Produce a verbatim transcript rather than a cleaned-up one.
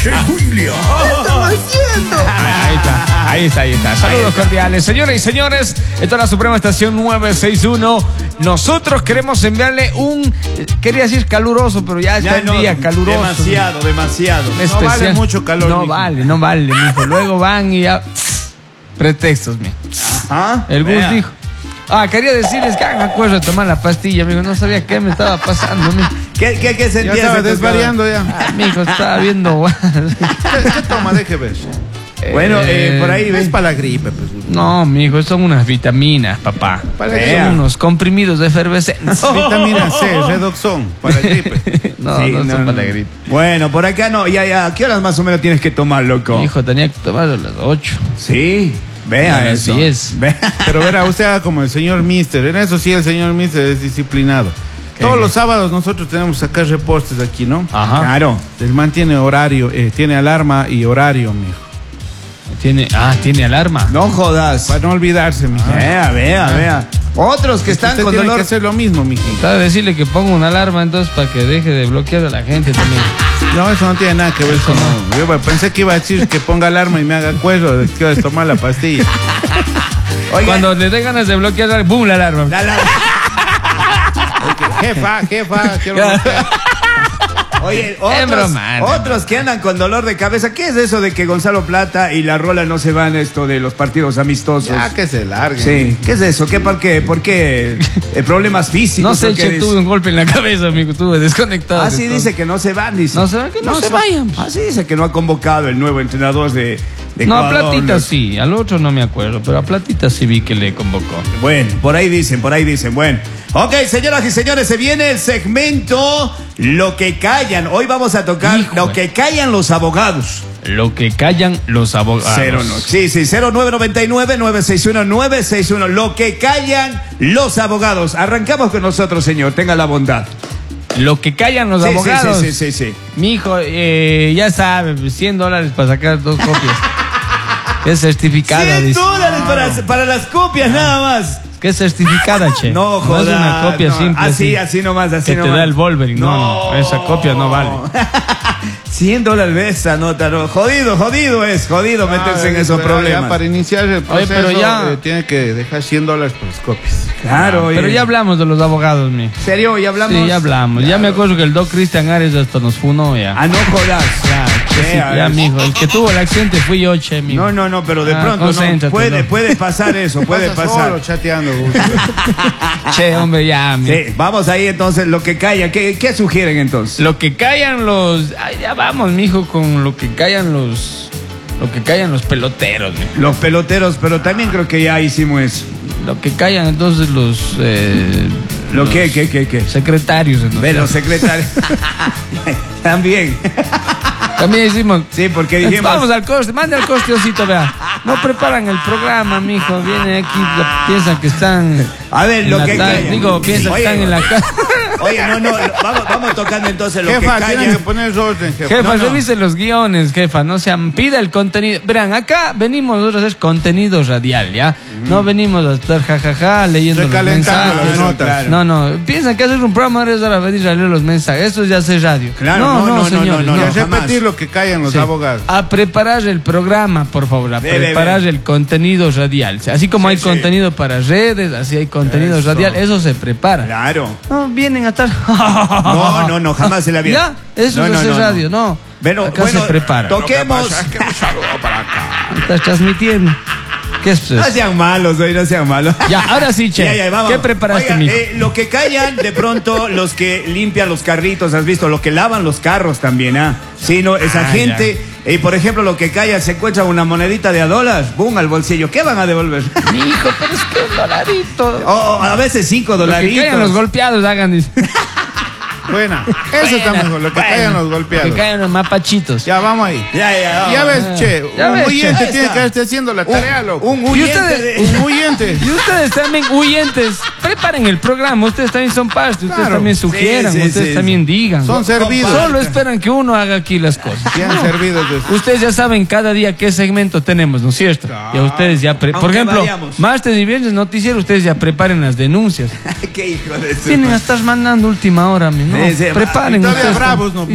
Che William. ¿Qué están haciendo? Ahí está, ahí está, ahí está. Saludos cordiales, señoras y señores. Esto es la Suprema Estación nueve seis uno. Nosotros queremos enviarle un, quería decir caluroso, pero ya está Ya el no, día caluroso. Demasiado, demasiado. Un No especial. vale mucho calor. No mijo. vale, no vale, mijo. Luego van y ya. Pretextos, mijo. Ajá. El Gus Vea. dijo. Ah, quería decirles que hagan acuerdo de tomar la pastilla, amigo. No sabía qué me estaba pasando, mijo. ¿Qué, qué, qué Ya sentías? estaba en tu desvariando ya. Ah, mijo, estaba viendo. ¿Qué, qué toma? Deje ver. cara? Bueno, eh, por ahí Es ves. para la gripe, pues. No, mijo, son unas vitaminas, papá. Para Son Vea. unos comprimidos efervescentes. Vitamina C, redoxón, para la gripe. No, Sí, no, no, son no. para la gripe. Bueno, por acá no. Ya, ya. ¿A qué horas más o menos tienes que tomar, loco? Hijo, tenía que tomarlo a las ocho. Sí. Vea A las eso. diez. Vea. Pero verá, usted haga como el señor Mister. En eso sí, el señor Mister es disciplinado. Todos los sábados nosotros tenemos que sacar reportes aquí, ¿no? Ajá. Claro. El man tiene horario, eh, tiene alarma y horario, mijo. Tiene, ah, tiene alarma. No jodas. Para no olvidarse, mijo. Vea, vea, vea. Otros que están Usted con tiene dolor. que hacer lo mismo, mijito. Sabe decirle que ponga una alarma entonces para que deje de bloquear a la gente también. No, eso no tiene nada que ver Eso con... no. Yo pensé que iba a decir que ponga alarma y me haga cuello de que iba a tomar la pastilla. Oiga, Cuando le dé ganas de bloquear, ¡boom! La alarma. la- la- Jefa, jefa, quiero... Oye, Es otros, broma, no. otros que andan con dolor de cabeza. ¿Qué es eso de que Gonzalo Plata y la Rola no se van esto de los partidos amistosos? Ya que se largue. Sí, ¿qué es eso? ¿Qué, por qué? ¿Por qué? Eh, ¿Problemas físicos? No sé, ¿O qué che, dice? tuve un golpe en la cabeza, amigo. Estuve desconectado. Así de todo. dice que no se van, dice. No se van, que no se vayan. Así dice que no ha convocado el nuevo entrenador de, de No, a Ecuador. Platita sí, al otro no me acuerdo, pero a Platita sí vi que le convocó. Bueno, por ahí dicen, por ahí dicen. Bueno, ok, señoras y señores, se viene el segmento Lo que callan. Hoy vamos a tocar Hijo. Lo que callan los abogados. Lo que callan los abogados. Cero, no. Sí, sí, cero nueve nueve nueve nueve seis uno nueve seis uno. Lo que callan los abogados. Arrancamos con nosotros, señor. Tenga la bondad. Lo que callan los Sí, sí, abogados. Sí, sí, sí, sí. Mi hijo, eh, ya sabe, cien dólares para sacar dos copias. ¿Qué certificada? cien dice. dólares para, para las copias, nada más. ¿Qué certificada, che? No, jodas. es una copia no. simple. Así, así nomás, así Que te nomás. da el Wolverine. No, no, esa copia no vale. cien dólares de esa nota, no. Jodido, jodido es, jodido meterse en Ah, esos pero problemas. ya para iniciar el proceso, pero ya- eh, tiene que dejar cien dólares por las copias. Claro, oye. Pero ya hablamos de los abogados, mi. ¿Serio? ¿Ya hablamos? Sí, ya hablamos. Ya me acuerdo que el doc Cristian Ares hasta nos funó ya. Ah, no jodas. Ya, que sí, Vea, ya, es- mijo. El que tuvo el accidente fui yo, che, mijo. No, no, no, pero de Ah, pronto no. concéntrate, Puede, no. puede pasar eso, puede Pasa pasar. solo chateando, Gusto. Che, hombre, ya, mijo. Sí, vamos ahí entonces, lo que calla. ¿Qué, qué sugieren entonces? Lo que callan los... Ay, ya vamos, mijo, con lo que callan los... Lo que callan los peloteros, mijo. Los peloteros, pero también creo que ya hicimos eso. Lo que callan entonces los... eh, ¿Lo los qué, qué, qué, qué? Secretarios. entonces. Ve, los secretarios. También. También hicimos... Sí, porque dijimos. Vamos al coste, mande al coste, Osito, vea. No preparan el programa, mijo. Vienen aquí, piensan que están... A ver, en lo la que ta- callan. Digo, piensan que Oye, están en la casa. Oye, no, no, vamos, vamos tocando entonces lo Jefa, que tiene callan. que poner orden, jefa. Jefa, No, no. revise los guiones, jefa, no sean, pida el contenido. Verán, acá venimos nosotros a hacer contenido radial, ¿ya? No venimos a estar jajaja leyendo los Recalentando mensajes. las notas. Claro. No, no, piensan que hacer un programa ahora es ahora venir a leer los mensajes. Eso ya hace radio. Claro, no, no, no, señores, no, no, Y a no. jamás. repetir lo que callan los Sí. abogados. A preparar el programa, por favor, a Ve, ve, preparar ve. el contenido radial. Así como Sí, hay sí. contenido para redes, así hay contenido Eso. radial, eso se prepara. Claro. No, vienen a estar... No, no, no, jamás se la vi. Ya, eso No, es no, hacer no, no. radio, no. Bueno, Acá bueno, se prepara. toquemos. un saludo para acá. Estás transmitiendo. ¿Qué es No eso? sean malos, hoy no sean malos. Ya, ahora sí, che. Ya, ya, vamos. ¿Qué preparaste, Oiga, mijo? eh, lo que callan, de pronto, los que limpian los carritos, ¿has visto? Los que lavan los carros también, ¿ah? Sí, no, esa Ah, gente. Y por ejemplo, lo que callan, se encuentra una monedita de a dólares, boom, al bolsillo. ¿Qué van a devolver? Mijo, pero es que un dolarito. O, o a veces cinco Lo que dolaritos. caigan los golpeados, hagan. dice. Buena. Eso está Buena. mejor, lo que Buena. callan los Que golpeados. caigan los mapachitos. Ya, vamos ahí. Ya, ya, Ya vamos. ves, che, Ya un ves, huyente che. tiene Esta. que estar haciendo la tarea, loco. Un ¿Y huyente ustedes? de- Un huyente. Y ustedes también, huyentes, preparen el programa. Ustedes también son parte. Ustedes Claro. también sugieran. Sí, sí, ustedes sí, también digan. Son servidos. Solo esperan que uno haga aquí las cosas. Sean servidos de Ustedes ya saben cada día qué segmento tenemos, ¿no es cierto? Claro. Y a ustedes ya, pre- por Aunque ejemplo, variamos. martes y viernes noticiero, ustedes ya preparen las denuncias. Qué hijo de su- Tienen a estar mandando última hora, mi, ¿no? Sí, sí, Preparen y todavía ustedes. bravos, ¿no? Y